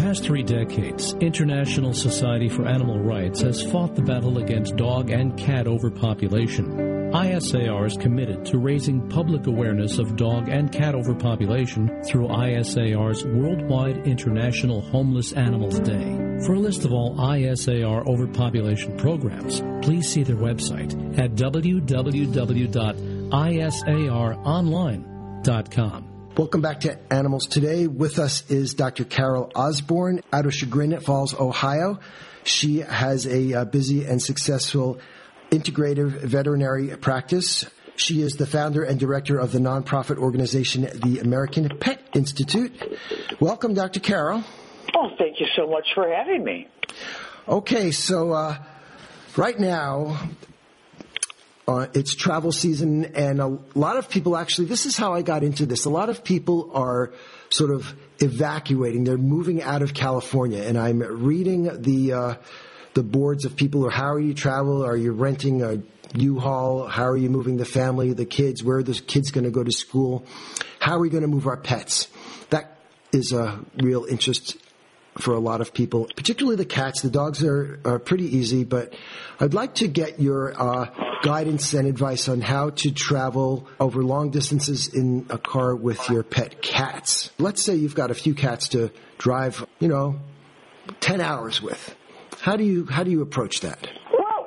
past 3 decades, International Society for Animal Rights has fought the battle against dog and cat overpopulation. ISAR is committed to raising public awareness of dog and cat overpopulation through ISAR's Worldwide International Homeless Animals Day. For a list of all ISAR overpopulation programs, please see their website at www.isaronline.com. Welcome back to Animals Today. With us is Dr. Carol Osborne out of Chagrin Falls, Ohio. She has a busy and successful integrative veterinary practice. She is the founder and director of the nonprofit organization, the American Pet Institute. Welcome, Dr. Carol. Oh, thank you so much for having me. Okay, so right now, it's travel season, and a lot of people actually, this is how I got into this, a lot of people are sort of evacuating. They're moving out of California, and I'm reading the boards of people, or how are you travel? Are you renting a U-Haul? How are you moving the family, the kids? Where are the kids going to go to school? How are we going to move our pets? That is a real interest for a lot of people, particularly the cats. The dogs are pretty easy, but I'd like to get your guidance and advice on how to travel over long distances in a car with your pet cats. Let's say you've got a few cats to drive, 10 hours with. How do you approach that? Well,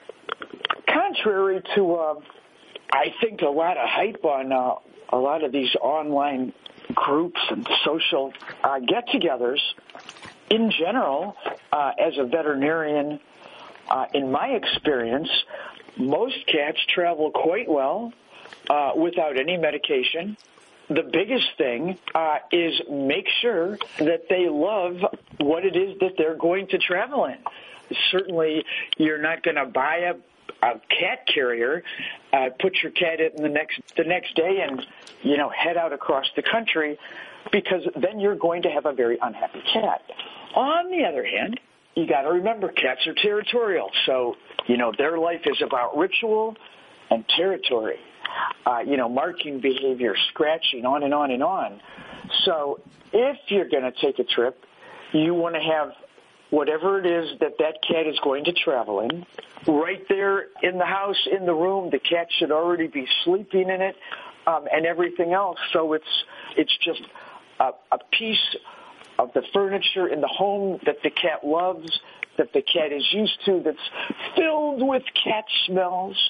contrary to, I think, a lot of hype on a lot of these online groups and social get-togethers, in general, as a veterinarian, in my experience, most cats travel quite well without any medication. The biggest thing is make sure that they love what it is that they're going to travel in. Certainly, you're not going to buy a cat carrier, put your cat in the next day, and head out across the country, because then you're going to have a very unhappy cat. On the other hand, you got to remember cats are territorial, so their life is about ritual and territory. Marking behavior, scratching, on and on and on. So if you're going to take a trip, you want to have whatever it is that cat is going to travel in right there in the house, in the room. The cat should already be sleeping in it, and everything else. So it's just a piece of the furniture in the home that the cat loves, that the cat is used to, that's filled with cat smells,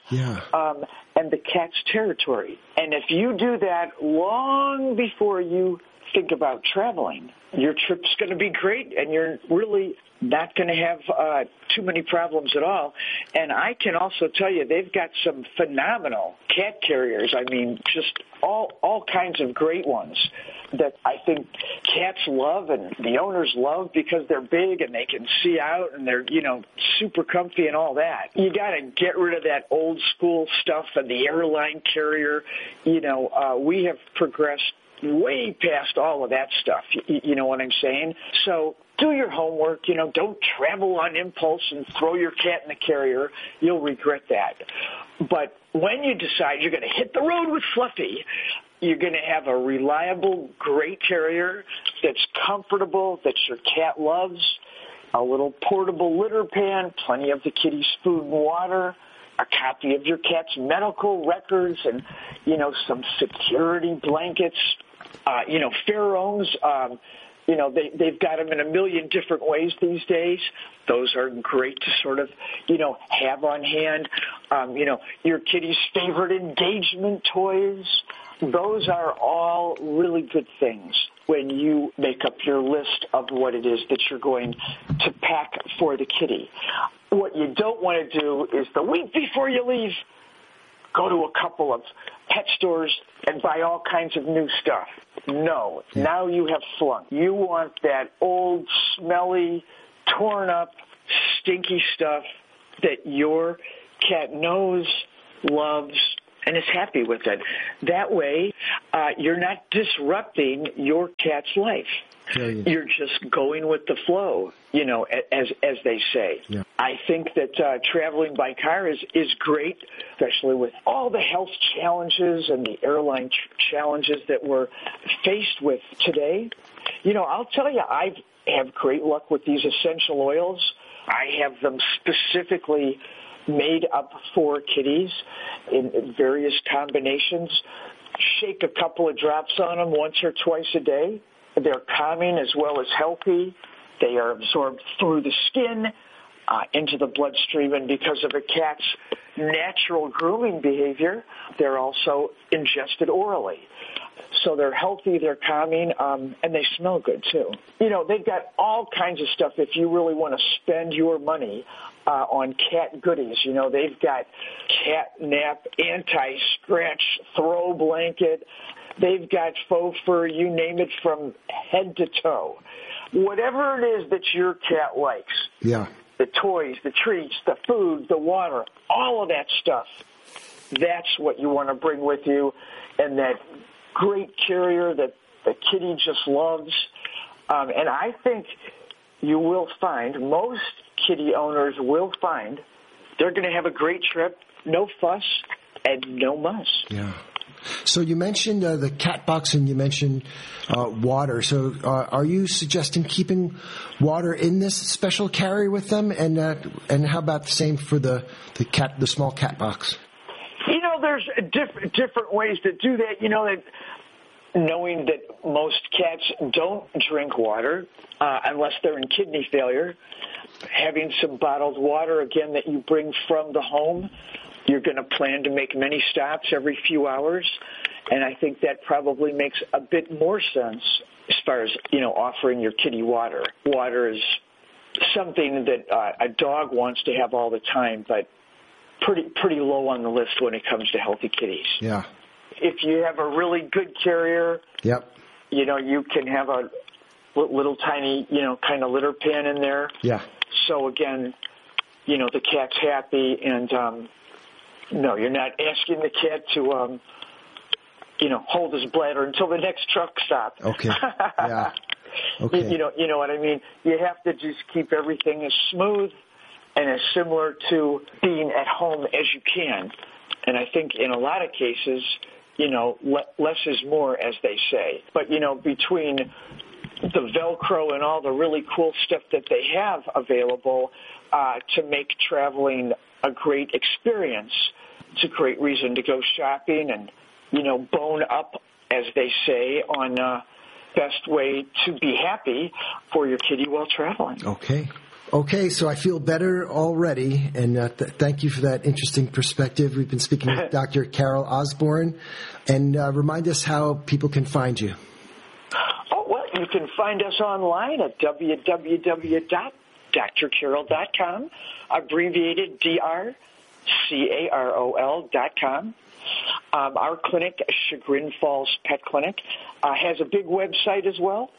and the cat's territory. And if you do that long before you think about traveling, your trip's going to be great, and you're really not going to have too many problems at all. And I can also tell you they've got some phenomenal cat carriers. I mean, just all kinds of great ones that I think cats love and the owners love, because they're big and they can see out and they're, super comfy and all that. You got to get rid of that old school stuff and the airline carrier. We have progressed way past all of that stuff. You know what I'm saying? So do your homework. Don't travel on impulse and throw your cat in the carrier. You'll regret that. But when you decide you're going to hit the road with Fluffy, you're going to have a reliable, great carrier that's comfortable, that your cat loves, a little portable litter pan, plenty of the kitty's food and water, a copy of your cat's medical records, and, some security blankets, pheromones. They've got them in a million different ways these days. Those are great to sort of, have on hand. Your kitty's favorite engagement toys. Those are all really good things when you make up your list of what it is that you're going to pack for the kitty. What you don't want to do is the week before you leave, go to a couple of pet stores and buy all kinds of new stuff. No, now you have flunked. You want that old, smelly, torn up, stinky stuff that your cat knows, loves, and is happy with it. That way, you're not disrupting your cat's life. You're just going with the flow, as they say. Yeah. I think that traveling by car is great, especially with all the health challenges and the airline challenges that we're faced with today. I'll tell you, I've have great luck with these essential oils. I have them specifically made up for kitties in various combinations. Shake a couple of drops on them once or twice a day. They're calming as well as healthy. They are absorbed through the skin into the bloodstream, and because of a cat's natural grooming behavior, they're also ingested orally. So they're healthy, they're calming, and they smell good, too. You know, they've got all kinds of stuff if you really want to spend your money on cat goodies. You know, they've got catnap, anti-scratch, throw blanket. They've got faux fur, you name it, from head to toe. Whatever it is that your cat likes. Yeah. The toys, the treats, the food, the water, all of that stuff. That's what you want to bring with you. And that great carrier that the kitty just loves. And I think you will find, most kitty owners will find, they're going to have a great trip, no fuss and no muss. Yeah. So you mentioned the cat box and you mentioned water. So are you suggesting keeping water in this special carry with them? And how about the same for the small cat box? You know, there's different ways to do that. You know, that knowing that most cats don't drink water unless they're in kidney failure, having some bottled water, again, that you bring from the home. You're going to plan to make many stops every few hours, and I think that probably makes a bit more sense as far as, you know, offering your kitty water. Water is something that a dog wants to have all the time, but pretty low on the list when it comes to healthy kitties. Yeah. If you have a really good carrier, yep, you know, you can have a little tiny, you know, kind of litter pan in there. Yeah. So, again, you know, the cat's happy and, no, you're not asking the cat to, you know, hold his bladder until the next truck stop. Okay. Yeah. Okay. You know what I mean? You have to just keep everything as smooth and as similar to being at home as you can. And I think in a lot of cases, you know, less is more, as they say. But, you know, between the Velcro and all the really cool stuff that they have available to make traveling a great experience, it's a great reason to go shopping and, you know, bone up, as they say, on best way to be happy for your kitty while traveling. Okay, so I feel better already, and thank you for that interesting perspective. We've been speaking with Dr. Carol Osborne, and remind us how people can find you. Oh, well, you can find us online at www.drcarol.com, abbreviated DRCAROL.com. Our clinic, Chagrin Falls Pet Clinic, has a big website as well,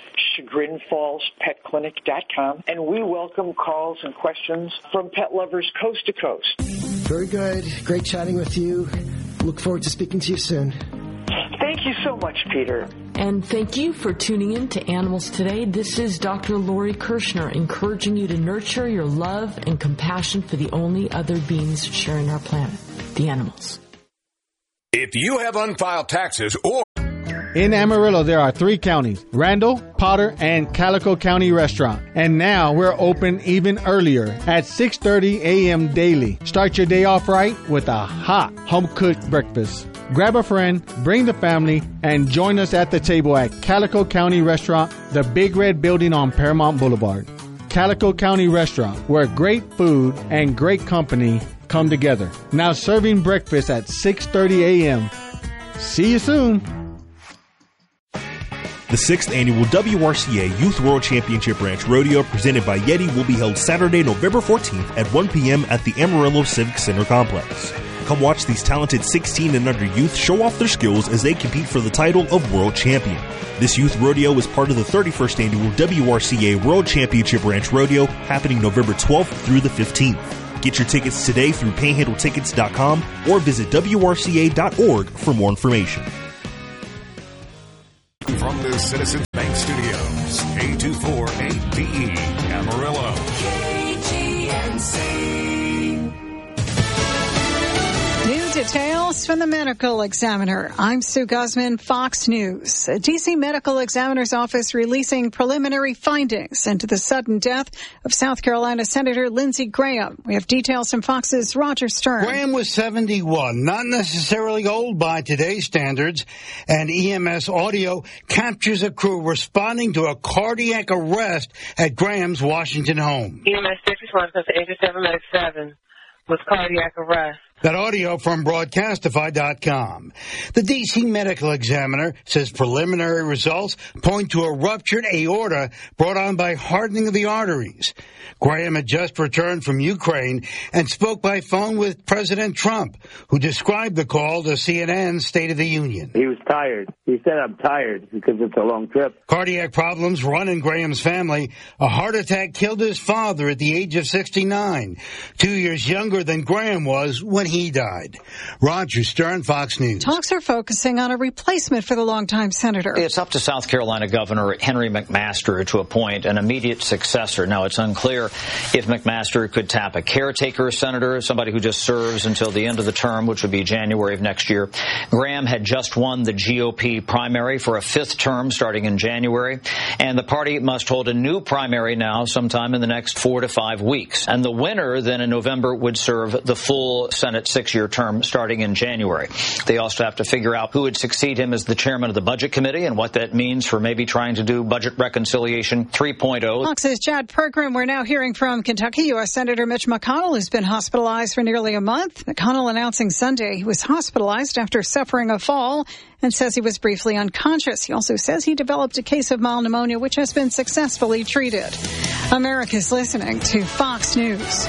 chagrinfallspetclinic.com, and we welcome calls and questions from pet lovers coast to coast. Very good. Great chatting with you. Look forward to speaking to you soon. Thank you so much, Peter. And thank you for tuning in to Animals Today. This is Dr. Lori Kirshner, encouraging you to nurture your love and compassion for the only other beings sharing our planet, the animals. If you have unfiled taxes or... In Amarillo, there are 3 counties, Randall, Potter, and Calico County Restaurant. And now we're open even earlier at 6:30 a.m. daily. Start your day off right with a hot home-cooked breakfast. Grab a friend, bring the family, and join us at the table at Calico County Restaurant, the Big Red Building on Paramount Boulevard. Calico County Restaurant, where great food and great company come together. Now serving breakfast at 6:30 a.m. See you soon. The 6th annual WRCA Youth World Championship Ranch Rodeo presented by Yeti will be held Saturday, November 14th at 1 p.m. at the Amarillo Civic Center complex. Come watch these talented 16 and under youth show off their skills as they compete for the title of World Champion. This youth rodeo is part of the 31st annual WRCA World Championship Ranch Rodeo happening November 12th through the 15th. Get your tickets today through panhandletickets.com or visit WRCA.org for more information. From the Citizens Bank Studios, A248BE, Amarillo. KGNC. New details forecast from the Medical Examiner. I'm Sue Guzman, Fox News. A D.C. Medical Examiner's office releasing preliminary findings into the sudden death of South Carolina Senator Lindsey Graham. We have details from Fox's Roger Stern. Graham was 71, not necessarily old by today's standards, and EMS audio captures a crew responding to a cardiac arrest at Graham's Washington home. EMS 6 response to 8707 was cardiac arrest. That audio from Broadcastify.com. The D.C. Medical Examiner says preliminary results point to a ruptured aorta brought on by hardening of the arteries. Graham had just returned from Ukraine and spoke by phone with President Trump, who described the call to CNN's State of the Union. He was tired. He said, I'm tired because it's a long trip. Cardiac problems run in Graham's family. A heart attack killed his father at the age of 69, 2 years younger than Graham was when he died. Roger Stern, Fox News. Talks are focusing on a replacement for the longtime senator. It's up to South Carolina Governor Henry McMaster to appoint an immediate successor. Now, it's unclear if McMaster could tap a caretaker senator, somebody who just serves until the end of the term, which would be January of next year. Graham had just won the GOP primary for a fifth term starting in January, and the party must hold a new primary now sometime in the next 4 to 5 weeks. And the winner then in November would serve the full Senate 6-year term starting in January. They also have to figure out who would succeed him as the chairman of the Budget Committee and what that means for maybe trying to do budget reconciliation 3.0. Fox's Chad Pergram. We're now hearing from Kentucky U.S. Senator Mitch McConnell, who's been hospitalized for nearly a month. McConnell announcing Sunday he was hospitalized after suffering a fall and says he was briefly unconscious. He also says he developed a case of mild pneumonia, which has been successfully treated. America's listening to Fox News.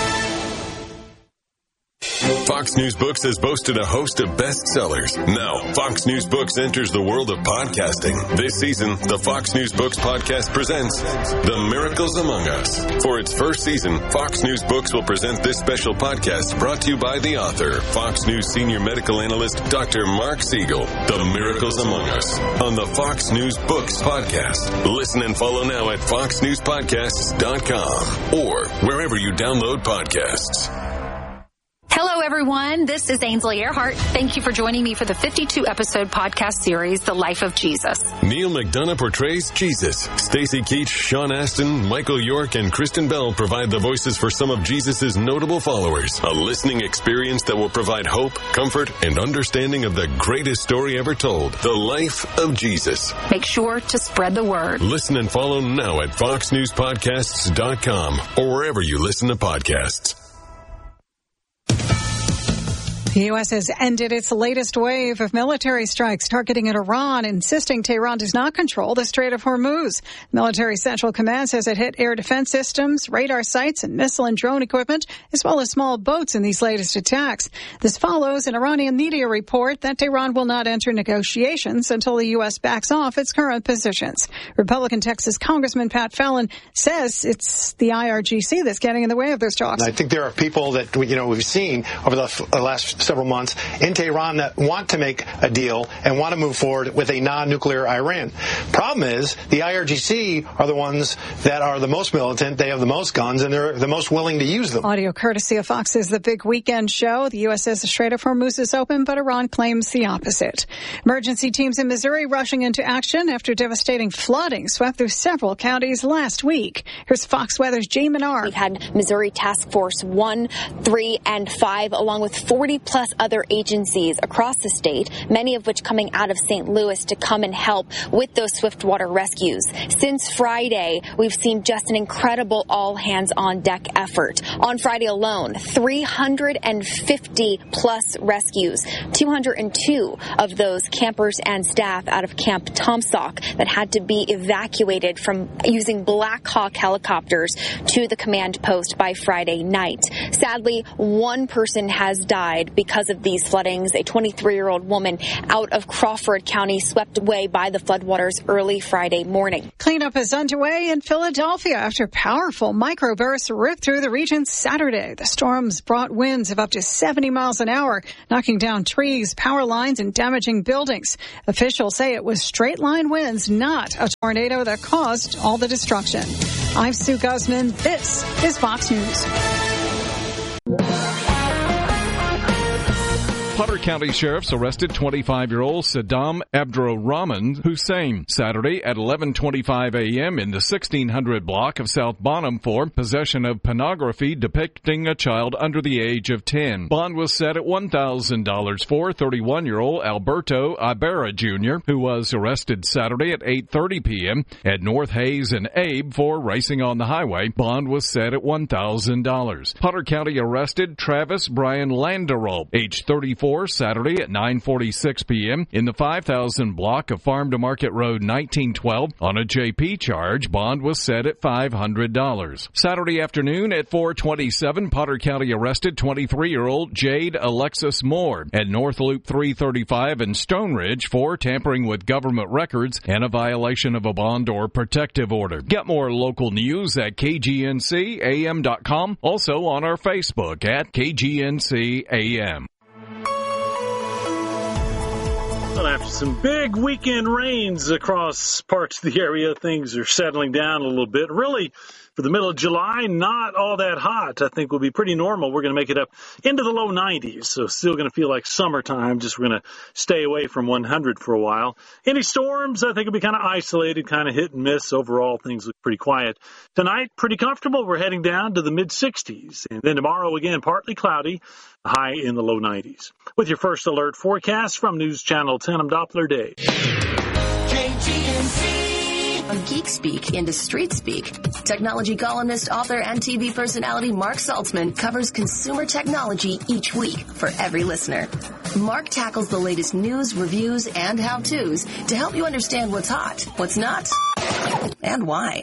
Fox News Books has boasted a host of bestsellers. Now, Fox News Books enters the world of podcasting. This season, the Fox News Books podcast presents The Miracles Among Us. For its first season, Fox News Books will present this special podcast brought to you by the author, Fox News senior medical analyst, Dr. Mark Siegel. The Miracles Among Us on the Fox News Books podcast. Listen and follow now at foxnewspodcasts.com or wherever you download podcasts. Hello, everyone. This is Ainsley Earhart. Thank you for joining me for the 52-episode podcast series, The Life of Jesus. Neil McDonough portrays Jesus. Stacey Keach, Sean Astin, Michael York, and Kristen Bell provide the voices for some of Jesus' notable followers. A listening experience that will provide hope, comfort, and understanding of the greatest story ever told, The Life of Jesus. Make sure to spread the word. Listen and follow now at foxnewspodcasts.com or wherever you listen to podcasts. The U.S. has ended its latest wave of military strikes targeting Iran, insisting Tehran does not control the Strait of Hormuz. Military Central Command says it hit air defense systems, radar sites, and missile and drone equipment, as well as small boats in these latest attacks. This follows an Iranian media report that Tehran will not enter negotiations until the U.S. backs off its current positions. Republican Texas Congressman Pat Fallon says it's the IRGC that's getting in the way of those talks. I think there are people that we've seen over the last several months in Tehran that want to make a deal and want to move forward with a non-nuclear Iran. Problem is, the IRGC are the ones that are the most militant, they have the most guns, and they're the most willing to use them. Audio courtesy of Fox's The Big Weekend Show. The U.S. says the Strait of Hormuz is open, but Iran claims the opposite. Emergency teams in Missouri rushing into action after devastating flooding swept through several counties last week. Here's Fox Weather's Jay Menard. We've had Missouri Task Force 1, 3, and 5, along with 40+ other agencies across the state, many of which coming out of St. Louis to come and help with those swiftwater rescues. Since Friday, we've seen just an incredible all-hands-on-deck effort. On Friday alone, 350+ rescues, 202 of those campers and staff out of Camp Tomsock that had to be evacuated from using Black Hawk helicopters to the command post by Friday night. Sadly, one person has died because of these floodings. A 23-year-old woman out of Crawford County swept away by the floodwaters early Friday morning. Cleanup is underway in Philadelphia after powerful microbursts ripped through the region Saturday. The storms brought winds of up to 70 miles an hour, knocking down trees, power lines, and damaging buildings. Officials say it was straight-line winds, not a tornado, that caused all the destruction. I'm Sue Guzman. This is Fox News. Potter County sheriffs arrested 25-year-old Saddam Abdurrahman Hussein Saturday at 11:25 a.m. in the 1600 block of South Bonham for possession of pornography depicting a child under the age of 10. Bond was set at $1,000 for 31-year-old Alberto Ibarra Jr., who was arrested Saturday at 8:30 p.m. at North Hayes and Abe for racing on the highway. Bond was set at $1,000. Potter County arrested Travis Brian Landerall, age 34, Saturday at 9:46 p.m. in the 5000 block of Farm to Market Road 1912 on a JP charge. Bond was set at $500. Saturday afternoon at 4:27, Potter County arrested 23-year-old Jade Alexis Moore at North Loop 335 in Stone Ridge for tampering with government records and a violation of a bond or protective order. Get more local news at KGNCAM.com, also on our Facebook at KGNCAM. Well, after some big weekend rains across parts of the area, things are settling down a little bit. Really, for the middle of July, not all that hot. I think will be pretty normal. We're going to make it up into the low 90s, so still going to feel like summertime. Just we're going to stay away from 100 for a while. Any storms, I think, will be kind of isolated, kind of hit and miss. Overall, things look pretty quiet. Tonight, pretty comfortable. We're heading down to the mid-60s. And then tomorrow, again, partly cloudy, high in the low 90s. With your first alert forecast from News Channel 10, I'm Doppler Dave. From Geek Speak into Street Speak, technology columnist, author, and TV personality Mark Saltzman covers consumer technology each week for every listener. Mark tackles the latest news, reviews, and how-tos to help you understand what's hot, what's not, and why.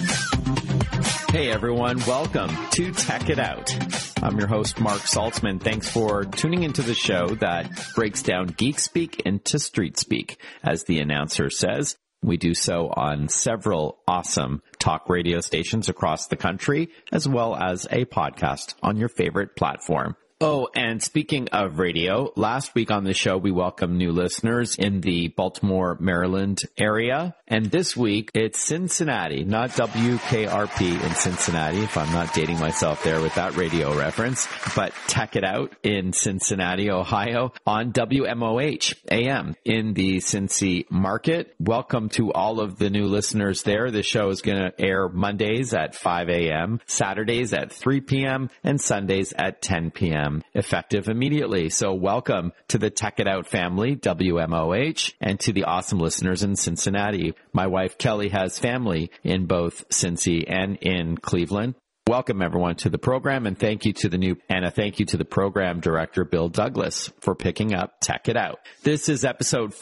Hey everyone, welcome to Tech It Out. I'm your host, Mark Saltzman. Thanks for tuning into the show that breaks down Geek Speak into Street Speak, as the announcer says. We do so on several awesome talk radio stations across the country, as well as a podcast on your favorite platform. Oh, and speaking of radio, last week on the show, we welcomed new listeners in the Baltimore, Maryland area. And this week, it's Cincinnati, not WKRP in Cincinnati, if I'm not dating myself there with that radio reference, but Tech It Out in Cincinnati, Ohio, on WMOH AM in the Cincy market. Welcome to all of the new listeners there. The show is going to air Mondays at 5 a.m., Saturdays at 3 p.m., and Sundays at 10 p.m. effective immediately. So welcome to the Tech It Out family, WMOH, and to the awesome listeners in Cincinnati. My wife Kelly has family in both Cincy and in Cleveland. Welcome everyone to the program, and thank you to the program director Bill Douglas for picking up Tech It Out. This is episode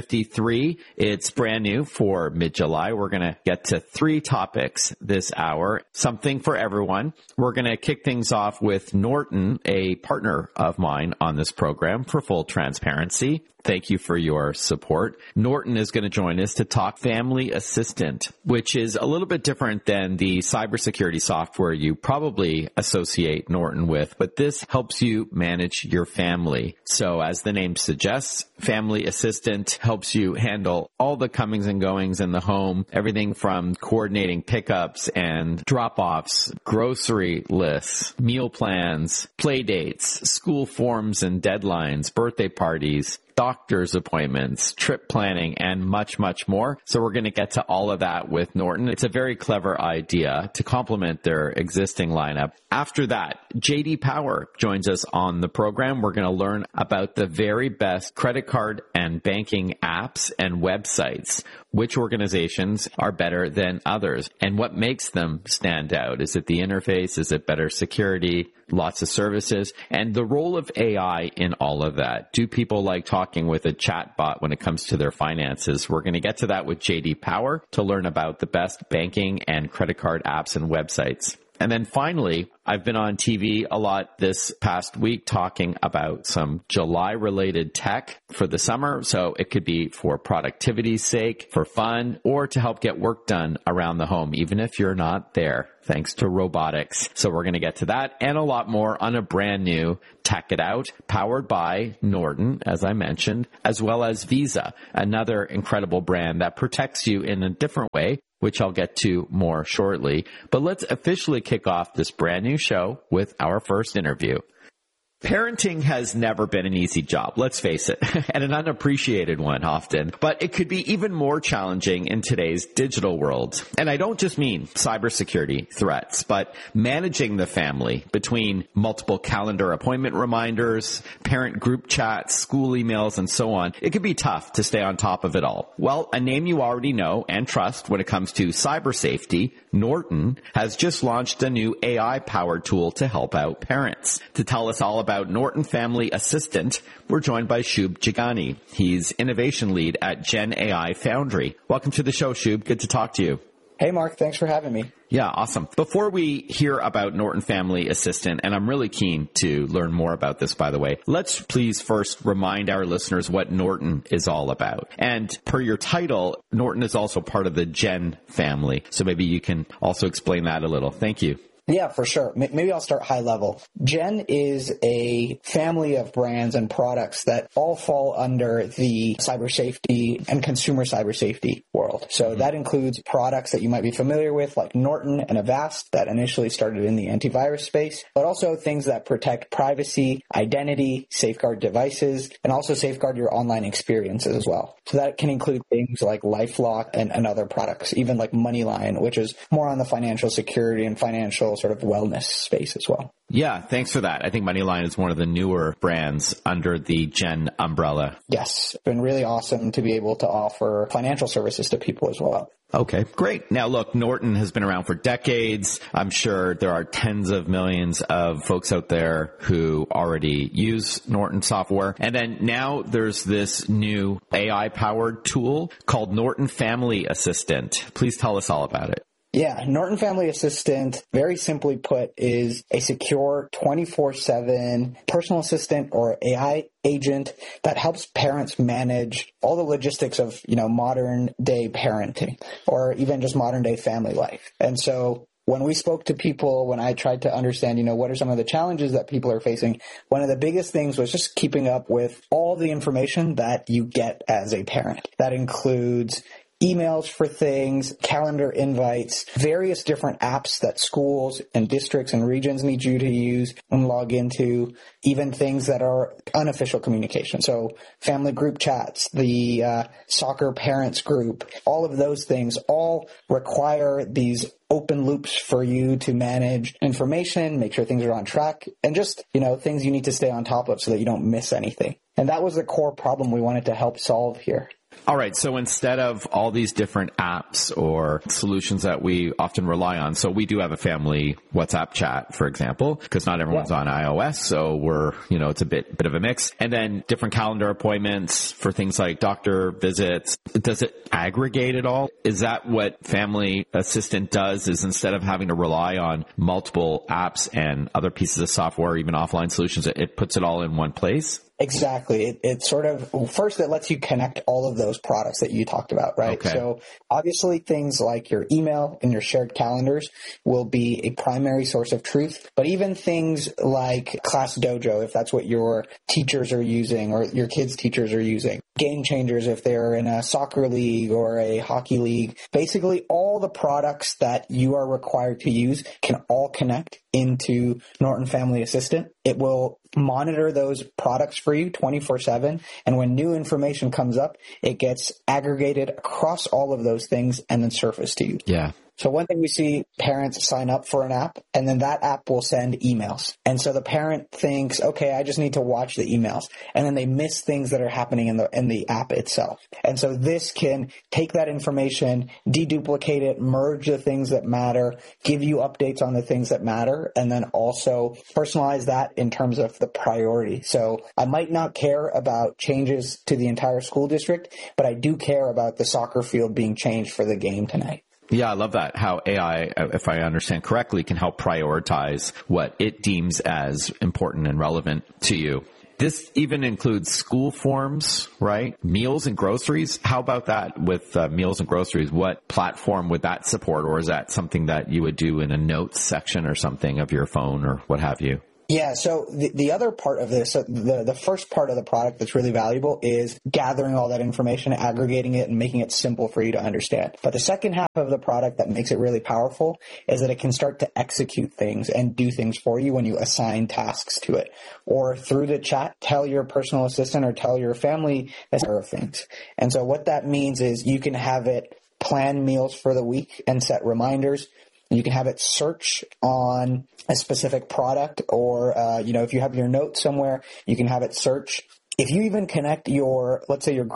453. It's brand new for mid-July. We're going to get to 3 topics this hour, something for everyone. We're going to kick things off with Norton, a partner of mine on this program, for full transparency. Thank you for your support. Norton is going to join us to talk Family Assistant, which is a little bit different than the cybersecurity software you probably associate Norton with, but this helps you manage your family. So as the name suggests, Family Assistant helps you handle all the comings and goings in the home, everything from coordinating pickups and drop-offs, grocery lists, meal plans, play dates, school forms and deadlines, birthday parties, doctor's appointments, trip planning, and much, much more. So we're going to get to all of that with Norton. It's a very clever idea to complement their existing lineup. After that, JD Power joins us on the program. We're going to learn about the very best credit card and banking apps and websites. Which organizations are better than others and what makes them stand out? Is it the interface? Is it better security? Lots of services, and the role of AI in all of that. Do people like talking with a chatbot when it comes to their finances? We're going to get to that with JD Power to learn about the best banking and credit card apps and websites. And then finally, I've been on TV a lot this past week talking about some July-related tech for the summer. So it could be for productivity's sake, for fun, or to help get work done around the home, even if you're not there, thanks to robotics. So we're going to get to that and a lot more on a brand new Tech It Out, powered by Norton, as I mentioned, as well as Visa, another incredible brand that protects you in a different way, which I'll get to more shortly. But let's officially kick off this brand new show with our first interview. Parenting has never been an easy job, let's face it, and an unappreciated one often, but it could be even more challenging in today's digital world. And I don't just mean cybersecurity threats, but managing the family between multiple calendar appointment reminders, parent group chats, school emails, and so on. It can be tough to stay on top of it all. Well, a name you already know and trust when it comes to cyber safety, Norton, has just launched a new AI-powered tool to help out parents. To tell us all about Norton Family Assistant, we're joined by Shub Jagani. He's innovation lead at Gen AI Foundry. Welcome to the show, Shub. Good to talk to you. Hey, Mark. Thanks for having me. Yeah, awesome. Before we hear about Norton Family Assistant, and I'm really keen to learn more about this, by the way, let's please first remind our listeners what Norton is all about. And per your title, Norton is also part of the Gen family. So maybe you can also explain that a little. Thank you. Yeah, for sure. Maybe I'll start high level. Gen is a family of brands and products that all fall under the cyber safety and consumer cyber safety world. So that includes products that you might be familiar with, like Norton and Avast, that initially started in the antivirus space, but also things that protect privacy, identity, safeguard devices, and also safeguard your online experiences as well. So that can include things like LifeLock and other products, even like MoneyLion, which is more on the financial security and financial sort of wellness space as well. Yeah, thanks for that. I think MoneyLion is one of the newer brands under the Gen umbrella. Yes, it's been really awesome to be able to offer financial services to people as well. Okay, great. Now, look, Norton has been around for decades. I'm sure there are tens of millions of folks out there who already use Norton software. And then now there's this new AI-powered tool called Norton Family Assistant. Please tell us all about it. Yeah, Norton Family Assistant, very simply put, is a secure 24/7 personal assistant or AI agent that helps parents manage all the logistics of, modern day parenting or even just modern day family life. And so when we spoke to people, when I tried to understand, what are some of the challenges that people are facing, one of the biggest things was just keeping up with all the information that you get as a parent. That includes emails for things, calendar invites, various different apps that schools and districts and regions need you to use and log into, even things that are unofficial communication. So family group chats, the soccer parents group, all of those things all require these open loops for you to manage information, make sure things are on track, and just, things you need to stay on top of so that you don't miss anything. And that was the core problem we wanted to help solve here. All right. So instead of all these different apps or solutions that we often rely on, so we do have a family WhatsApp chat, for example, because not everyone's on iOS. So we're, it's a bit of a mix. And then different calendar appointments for things like doctor visits. Does it aggregate it all? Is that what Family Assistant does, is instead of having to rely on multiple apps and other pieces of software, even offline solutions, it puts it all in one place? Exactly. It sort of, first it lets you connect all of those products that you talked about, right? Okay. So obviously things like your email and your shared calendars will be a primary source of truth, but even things like Class Dojo, if that's what your teachers are using or your kids' teachers are using, Game Changers if they're in a soccer league or a hockey league, basically all the products that you are required to use can all connect into Norton Family Assistant. It will monitor those products for you 24/7. And when new information comes up, it gets aggregated across all of those things and then surfaced to you. Yeah. So one thing we see, parents sign up for an app and then that app will send emails. And so the parent thinks, okay, I just need to watch the emails. And then they miss things that are happening in the app itself. And so this can take that information, deduplicate it, merge the things that matter, give you updates on the things that matter, and then also personalize that in terms of the priority. So I might not care about changes to the entire school district, but I do care about the soccer field being changed for the game tonight. Yeah, I love that. How AI, if I understand correctly, can help prioritize what it deems as important and relevant to you. This even includes school forms, right? Meals and groceries. How about that with meals and groceries? What platform would that support? Or is that something that you would do in a notes section or something of your phone or what have you? Yeah, so the other part of this, the first part of the product that's really valuable is gathering all that information, aggregating it, and making it simple for you to understand. But the second half of the product that makes it really powerful is that it can start to execute things and do things for you when you assign tasks to it. Or through the chat, tell your personal assistant or tell your family of things. And so what that means is you can have it plan meals for the week and set reminders. You can have it search on a specific product or, if you have your notes somewhere, you can have it search. If you even connect let's say your